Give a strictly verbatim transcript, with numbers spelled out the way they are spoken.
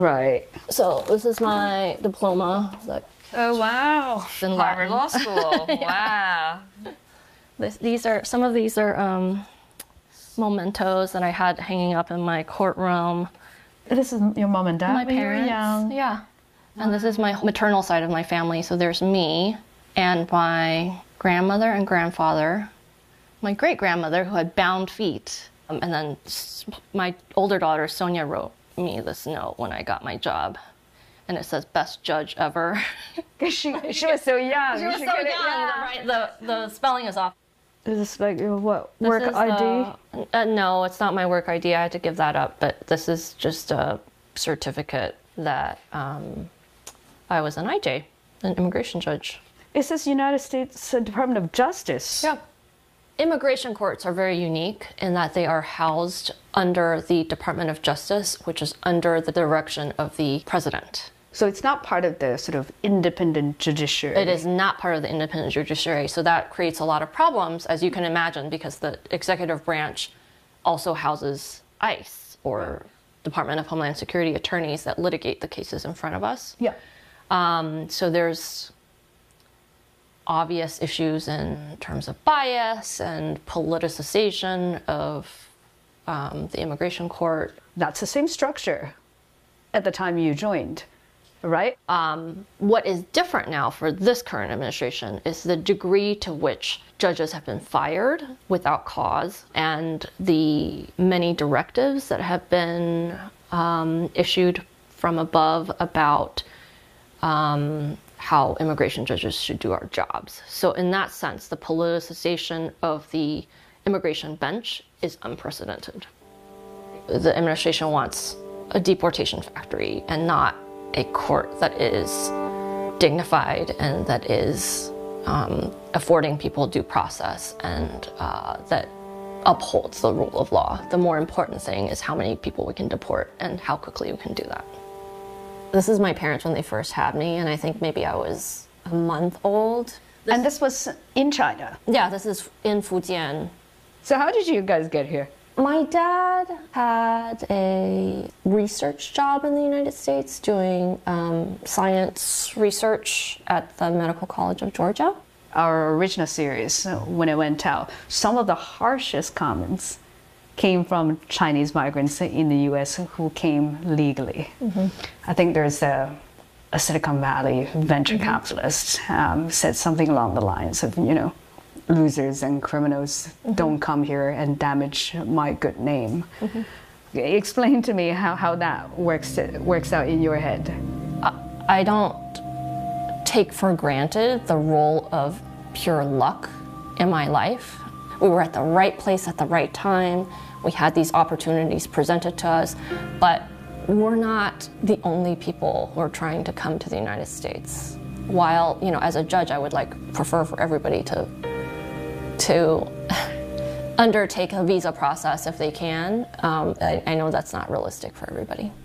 Right. So this is my diploma. That Oh, wow. in Harvard Latin. Law School. Yeah. Wow. This, these are, some of these are um, mementos that I had hanging up in my courtroom. This is your mom and dad My when you were parents, young? yeah. And this is my maternal side of my family. So there's me and my grandmother and grandfather, my great-grandmother who had bound feet. Um, and then s- my older daughter, Sonia, wrote me this note when I got my job. And it says, best judge ever. Because she, she was so young. She was so couldn't- young, yeah. right? The, the spelling is off. Is this like your what, This work is I D? the- uh, no, it's not my work I D. I had to give that up. But this is just a certificate that um, I was an I J, an immigration judge. It says United States Department of Justice. Yeah. Immigration courts are very unique in that they are housed under the Department of Justice, which is under the direction of the president. So it's not part of the sort of independent judiciary. It is not part of the independent judiciary, so that creates a lot of problems, as you can imagine, because the executive branch also houses ICE, or Department of Homeland Security attorneys that litigate the cases in front of us. Yeah. Um, so there's obvious issues in terms of bias and politicization of um, the immigration court. That's the same structure at the time you joined, right? Um, what is different now for this current administration is the degree to which judges have been fired without cause, and the many directives that have been um, issued from above about um, how immigration judges should do our jobs. So in that sense, the politicization of the immigration bench is unprecedented. The administration wants a deportation factory and not a court that is dignified and that is um, affording people due process and uh, that upholds the rule of law. The more important thing is how many people we can deport and how quickly we can do that. This is my parents when they first had me, and I think maybe I was a month old. This, And this was in China. yeah, this is in Fujian. So how did you guys get here? My dad had a research job in the United States doing um, science research at the Medical College of Georgia. Our original series, uh, when it went out, some of the harshest comments came from Chinese migrants in the U S who came legally. Mm-hmm. I think there's a, a Silicon Valley venture mm-hmm. capitalist um, said something along the lines of, you know, losers and criminals mm-hmm. don't come here and damage my good name. Mm-hmm. Explain to me how, how that works works out in your head. I don't take for granted the role of pure luck in my life. We were at the right place at the right time. We had these opportunities presented to us, but we're not the only people who are trying to come to the United States. While, you know, as a judge, I would like prefer for everybody to to undertake a visa process if they can. Um, I, I know that's not realistic for everybody.